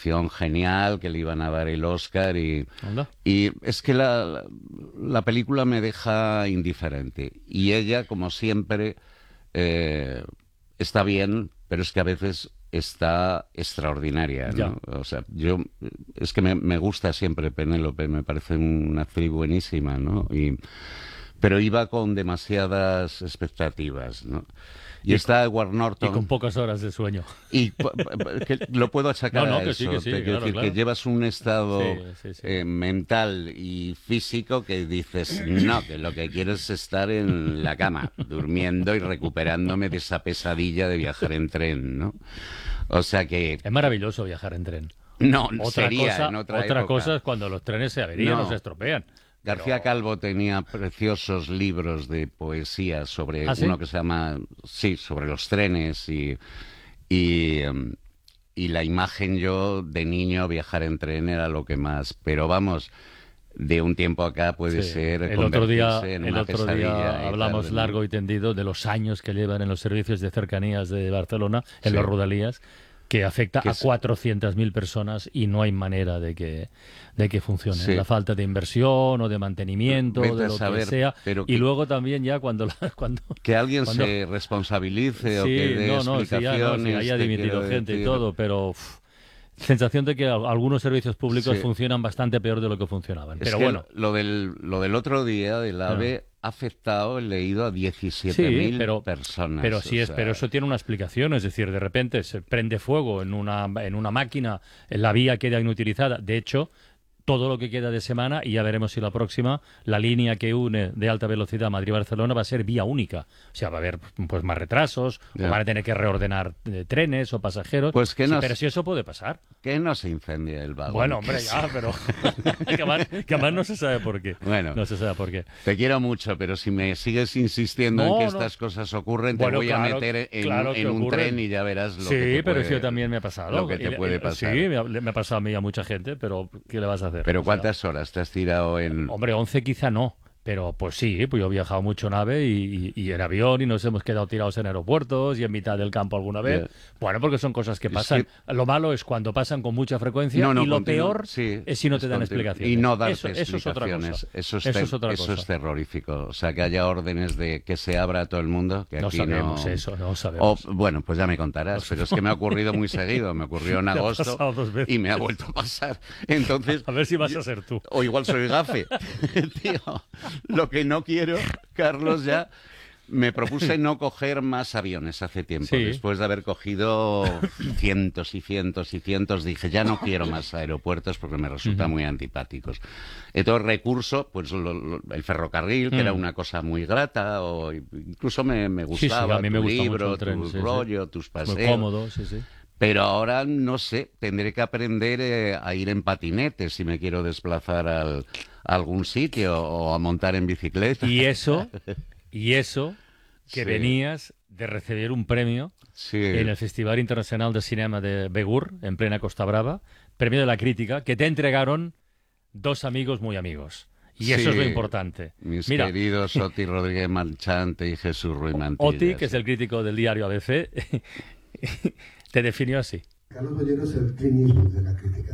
actuación genial, que le iban a dar el Oscar Anda. y es que la película me deja indiferente. Y ella, como siempre, está bien, pero es que a veces está extraordinaria, Ya. ¿no? O sea, es que me gusta siempre Penélope, me parece una actriz buenísima, ¿no? Pero iba con demasiadas expectativas, ¿no? Y está Edward Y Norton. con pocas horas de sueño. Y que lo puedo achacar No, a que sí, eso. que sí, Te quiero claro, decir claro. que llevas un estado Sí. mental y físico que dices, no, que lo que quiero es estar en la cama, durmiendo y recuperándome de esa pesadilla de viajar en tren, ¿no? O sea que Es maravilloso viajar en tren. no Otra sería cosa, en otra otra época. cosa es cuando los trenes se averían No. o se estropean. García Calvo tenía preciosos libros de poesía sobre ¿Ah, sí? uno que se llama, sí, sobre los trenes y, y la imagen, yo de niño viajar en tren era lo que más, pero vamos, de un tiempo acá puede Sí. ser El otro día, convertirse en una pesadilla y hablamos tal, ¿no? largo y tendido de los años que llevan en los servicios de cercanías de Barcelona, en Sí. los Rodalías, que afecta Que a es- 400.000 personas y no hay manera de que funcione. Sí. La falta de inversión o de mantenimiento, Vete de a lo saber, que sea. pero Y que- luego también ya cuando Que alguien cuando- se responsabilice o sí, que dé sí, sí, explicaciones. haya te dimitido quiero gente y decir. todo, pero sensación de que algunos servicios públicos Sí. funcionan bastante peor de lo que funcionaban. Es Pero que bueno, lo del otro día, del AVE, ha afectado, he leído, a 17.000 personas. pero o sí sea, pero eso tiene una explicación, es decir, de repente se prende fuego en una máquina, la vía queda inutilizada. De hecho, todo lo que queda de semana, y ya veremos si la próxima, la línea que une de alta velocidad Madrid-Barcelona va a ser vía única. O sea, va a haber pues más retrasos, Ya. o van a tener que reordenar trenes o pasajeros. Pues que Sí, no- pero si eso puede pasar. que no se incendie el vagón. Bueno, hombre, ya, pero que además no se sabe por qué. Bueno. No se sabe por qué. Te quiero mucho, pero si me sigues insistiendo No, en que no. estas cosas ocurren, Bueno, te voy claro, a meter en, claro que en un ocurren. tren y ya verás lo Sí, que te pero puede, eso también me ha pasado. lo que te puede pasar. Sí, me ha pasado a mí y a mucha gente, pero ¿qué le vas a hacer? Pero O sea, ¿cuántas horas te has tirado en...? hombre, 11 quizá no. Pero pues sí, pues yo he viajado mucho en AVE y en avión y nos hemos quedado tirados en aeropuertos y en mitad del campo alguna vez. Ya. Bueno, porque son cosas que Es pasan. que- Lo malo es cuando pasan con mucha frecuencia y lo peor sí, es si no te dan continuo. explicaciones. Y no darte eso es otra explicaciones. cosa. Eso es, Eso es otra eso cosa. es terrorífico. O sea, que haya órdenes de que se abra a todo el mundo, que No aquí sabemos no... eso, no O, sabemos. bueno, pues ya me contarás, pero es que me ha ocurrido muy seguido. Me ocurrió en Te ha agosto pasado 2 veces. y me ha vuelto a pasar. Entonces, A ver si vas a ser tú. o igual soy gafe. Tío, lo que no quiero, Carlos, ya me propuse no coger más aviones hace tiempo. Sí. Después de haber cogido cientos y cientos y cientos, dije, ya no quiero más aeropuertos porque me resultan muy antipáticos. Entonces, recurso, pues el ferrocarril, que era una cosa muy grata, o incluso me gustaba a mí me tu gusta mucho libro, el tren, tu sí, sí. rollo, tus Muy paseos. cómodo, sí, sí. Pero ahora, no sé, tendré que aprender a ir en patinete si me quiero desplazar a algún sitio o a montar en bicicleta. Y eso que Sí. venías de recibir un premio Sí. en el Festival Internacional de Cinema de Begur, en plena Costa Brava, premio de la crítica, que te entregaron 2 amigos muy amigos. Y eso es lo Sí, importante. Mis Mira, queridos Oti Rodríguez Manchante y Jesús Ruiz Mantilla. Oti, que es sí. el crítico del diario ABC, te definió así. Carlos Bollero es el Clint Eastwood de la crítica.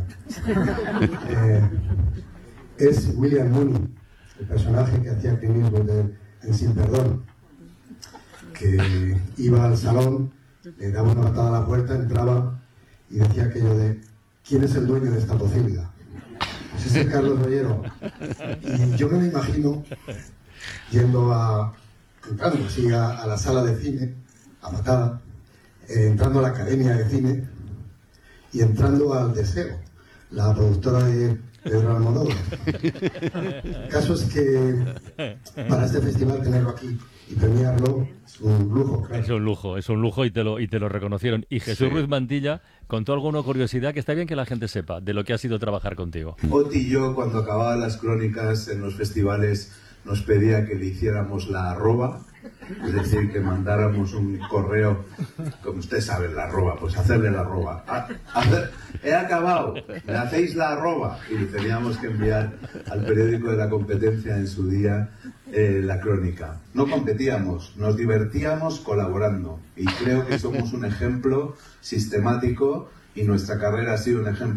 Es William Mooney, el personaje que hacía Clint Eastwood en Sin Perdón, que iba al salón, le daba una patada a la puerta, entraba y decía aquello de ¿quién es el dueño de esta posibilidad? Pues ese es Carlos Bollero. Y yo me lo imagino yendo entrando así a la sala de cine, a patada, entrando a la Academia de Cine y entrando al Deseo, la productora de Pedro Almodóvar. El caso es que para este festival tenerlo aquí y premiarlo es un lujo, claro. Es un lujo y te lo reconocieron. Y Jesús Sí. Ruiz Mantilla contó alguna curiosidad que está bien que la gente sepa de lo que ha sido trabajar contigo. Oti y yo, cuando acababan las crónicas en los festivales, nos pedía que le hiciéramos la arroba, es decir, que mandáramos un correo, como usted sabe, la arroba, pues hacerle la arroba. He acabado, me hacéis la arroba. Y le teníamos que enviar al periódico de la competencia en su día la crónica. No competíamos, nos divertíamos colaborando. Y creo que somos un ejemplo sistemático y nuestra carrera ha sido un ejemplo